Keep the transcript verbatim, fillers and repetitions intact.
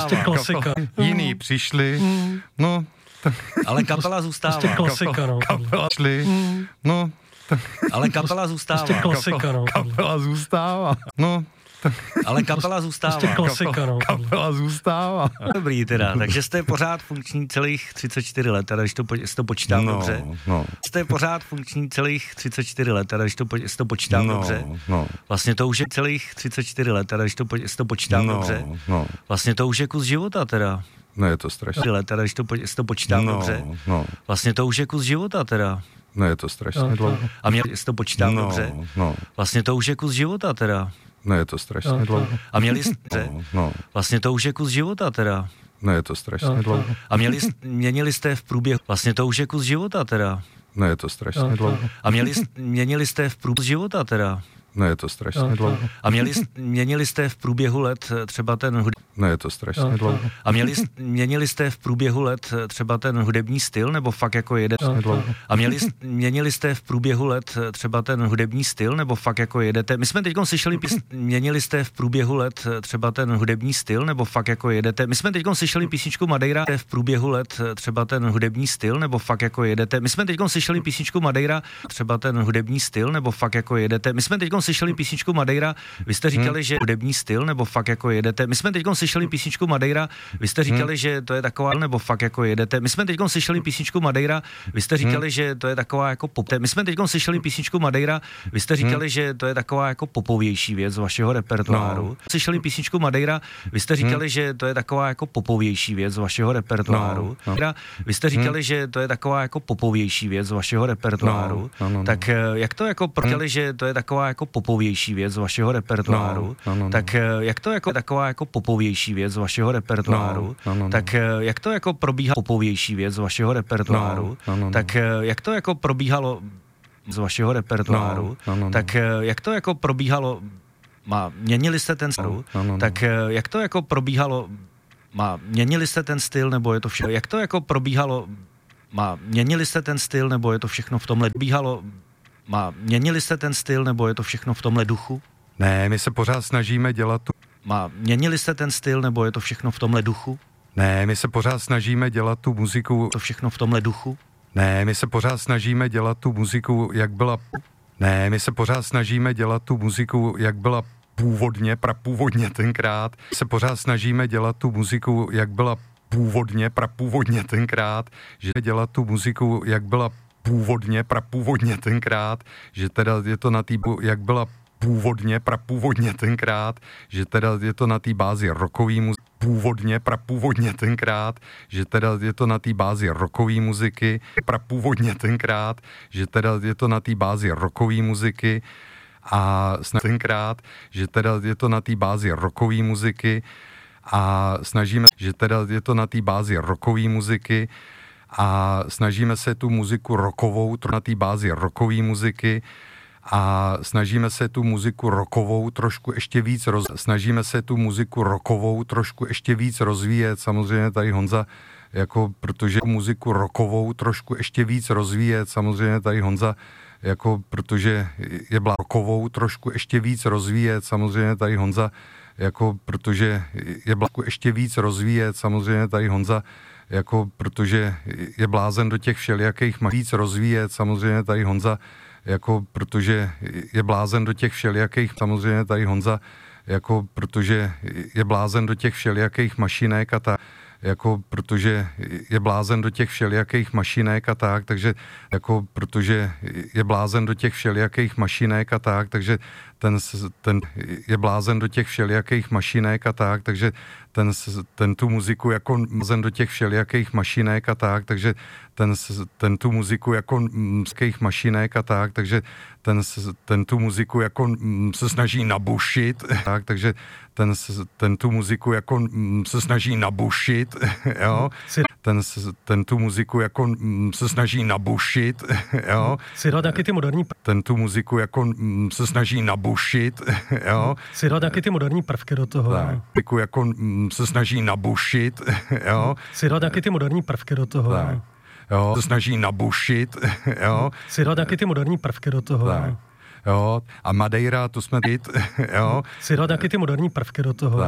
Prostě klasika. Jiný přišli, no... Ale kapela zůstává. Prostě klasika, no. Kapela šli, no... Ale kapela zůstává. Prostě klasika, no. Kapela zůstává, no... Ale kapela zůstává. Prostě klasika, no. Kapela zůstává. Dobrý teda, takže jste pořád funkční celých třicet čtyři let, ale když to, po, to počítám no, dobře. No. Jste pořád funkční celých třicet čtyři let, ale když to, po, to počítám no, dobře. No. Vlastně to už je celých třicet čtyři let, ale když to, po, to počítám no, dobře. No. Vlastně to už je kus života teda. No je to strašně. Let, ale když to, po, to počítám no, dobře. No. Vlastně to už je kus života teda. No je to strašně no, dlouho. A mě to počítám no, dobře. No. Vlastně to už je kus života teda. No je to strašně no, dlouho. A měli jste... No, no. Vlastně to už je kus života teda. No je to strašně no, dlouho. A měli, měnili jste v průběhu... Vlastně to už je kus života teda. No je to strašně no, dlouho. A měli, měnili jste v průběhu života teda. No je to strašně no, dlouho. A měli, měnili jste v průběhu let třeba ten hudební... No je to strašně no, dlouho. A měli, měnili jste v průběhu let třeba ten hudební styl, nebo fakt jako jedete... No, a měli, měnili jste v průběhu let třeba ten hudební styl, nebo fakt jako jedete... My jsme teďkom slyšeli pís... Měnili jste v průběhu let třeba ten hudební styl, nebo fakt jako jedete... My jsme teďkom slyšeli písničku Madeira v průběhu let třeba ten hudební styl, nebo fakt jako jedete... My jsme teďkom slyšeli písničku Madeira třeba ten hudební styl, nebo fakt jako jedete... My jsme teďkom slyšeli písničku Madeira, vy jste říkali, hmm. že hudební styl, nebo fakt jako jedete. My jsme teďkom slyšeli písničku Madeira, vy jste říkali, hmm. že to je taková, nebo fakt jako jedete. My jsme teďkom slyšeli písničku Madeira, vy jste říkali, hmm. že to je taková jako pop. My jsme teďkom slyšeli písničku Madeira, vy jste říkali, hmm. že to je taková jako popovější věc z vašeho repertoáru. No. Slyšeli písničku Madeira, vy jste říkali, hmm. že to je taková jako popovější věc z vašeho repertoáru. No. No. Vy jste říkali, hmm. že to je taková jako popovější věc z vašeho repertoáru. No. No, no, tak no. jak to jako protěli, že to je taková jako popovější věc z vašeho repertoáru, no, no, no, tak jak to jako taková jako popovější věc z vašeho repertoáru, no, no, no, tak jak to jako probíhá popovější věc z vašeho repertoáru, no, no, no, tak jak to jako probíhalo z vašeho repertoáru, no, no, no, tak jak to jako probíhalo, má, měnili jste ten styl, no, no, no, tak jak to jako probíhalo, má, měnili jste ten styl, nebo je to všechno, jak to jako probíhalo, má, měnili jste ten styl, nebo je to všechno v tomhle probíhalo, má, měnili jste ten styl, nebo je to všechno v tomhle duchu? Ne, my se pořád snažíme dělat tu... Má, měnili jste ten styl, nebo je to všechno v tomhle duchu? Ne, my se pořád snažíme dělat tu muziku... To všechno v tomhle duchu? Ne, my se pořád snažíme dělat tu muziku, jak byla... Ne, my se pořád snažíme dělat tu muziku, jak byla původně, prapůvodně tenkrát. My se pořád snažíme dělat tu muziku, jak byla původně, prapůvodně tenkrát. Že dělat tu muziku, jak byla původně, prapůvodně tenkrát, že teda je to na té, jak byla původně, prapůvodně tenkrát, že teda je to na té bázi rockový muziky, původně, prapůvodně tenkrát, že teda je to na té bázi rockový muziky, prapůvodně tenkrát, že teda je to na té bázi rockový muziky a tenkrát, že teda je to na té bázi rockový muziky a snažíme, že teda je to na té bázi rockový muziky a snažíme se tu muziku rockovou, na té bázi rockové muziky a snažíme se tu muziku rockovou trošku ještě víc roz... snažíme se tu muziku rockovou trošku ještě víc rozvíjet, samozřejmě tady Honza, jako, protože muziku rockovou trošku ještě víc rozvíjet, samozřejmě tady Honza, jako, protože je byla rockovou trošku ještě víc rozvíjet, samozřejmě tady Honza, jako, protože je byla ještě víc rozvíjet, samozřejmě tady Honza, jako, protože je blázen do těch všelijakých víc rozvíjet, samozřejmě tady Honza, jako, protože je blázen do těch všelijakých, samozřejmě tady Honza, jako, protože je blázen do těch všelijakých mašinek a tak, jako, protože je blázen do těch všelijakých mašinek a tak, takže, jako, protože je blázen do těch všelijakých mašinek a tak, takže ten, ten je blázen do těch všelijakých mašinek a tak, takže ten, ten tu muziku jako blázen do těch všelijakých mašinek a tak, takže ten, ten tu muziku jako mských mašinek a tak, takže ten, ten tu muziku jako se snaží nabušit, tak, takže ten, ten tu muziku jako se snaží nabušit, jo, ten, ten tu muziku jako se snaží nabušit, jo. Si dal taky ty moderní... Ten tu muziku jako se snaží nabušit, jo. Si dal taky ty moderní prvky do toho. Tak, muziku jako se snaží nabušit, jo. Si dal taky ty moderní prvky do toho. Tak, jo, se snaží nabušit, jo. Si dal taky ty moderní prvky do toho. Tak, jo, a Madeira, to jsme dit, jo. Si dal taky ty moderní prvky do toho.